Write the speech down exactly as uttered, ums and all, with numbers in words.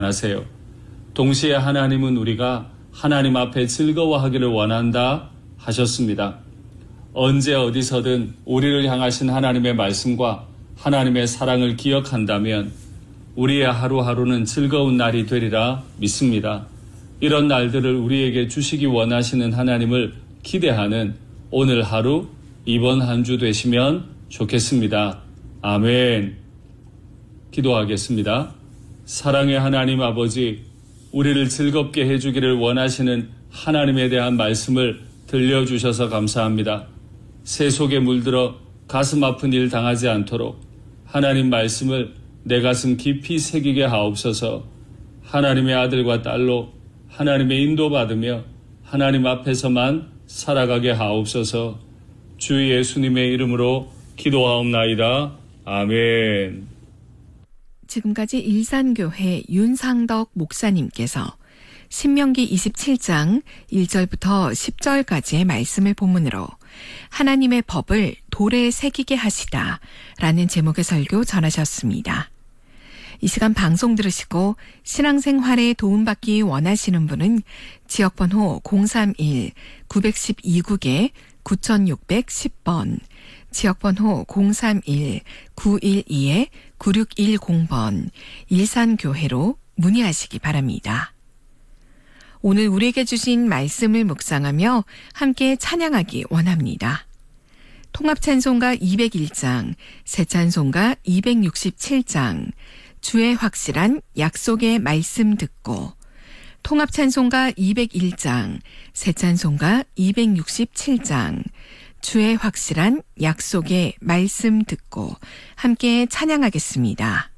하세요. 동시에 하나님은 우리가 하나님 앞에 즐거워하기를 원한다 하셨습니다. 언제 어디서든 우리를 향하신 하나님의 말씀과 하나님의 사랑을 기억한다면 우리의 하루하루는 즐거운 날이 되리라 믿습니다. 이런 날들을 우리에게 주시기 원하시는 하나님을 기대하는 오늘 하루, 이번 한 주 되시면 좋겠습니다. 아멘. 기도하겠습니다. 사랑의 하나님 아버지, 우리를 즐겁게 해주기를 원하시는 하나님에 대한 말씀을 들려주셔서 감사합니다. 새 속에 물들어 가슴 아픈 일 당하지 않도록 하나님 말씀을 내 가슴 깊이 새기게 하옵소서. 하나님의 아들과 딸로 하나님의 인도받으며 하나님 앞에서만 살아가게 하옵소서. 주 예수님의 이름으로 기도하옵나이다. 아멘. 지금까지 일산교회 윤상덕 목사님께서 신명기 이십칠 장 일 절부터 십 절까지의 말씀을 본문으로 하나님의 법을 돌에 새기게 하시다 라는 제목의 설교 전하셨습니다. 이 시간 방송 들으시고 신앙생활에 도움받기 원하시는 분은 지역번호 공삼일 구일이 국에 구육일공 번, 지역번호 공삼일 구일이 구육일공 번 일산교회로 문의하시기 바랍니다. 오늘 우리에게 주신 말씀을 묵상하며 함께 찬양하기 원합니다. 통합찬송가 이백일 장, 새찬송가 이백육십칠 장, 주의 확실한 약속의 말씀 듣고, 통합찬송가 이백일 장, 새찬송가 이백육십칠 장, 주의 확실한 약속의 말씀 듣고 함께 찬양하겠습니다.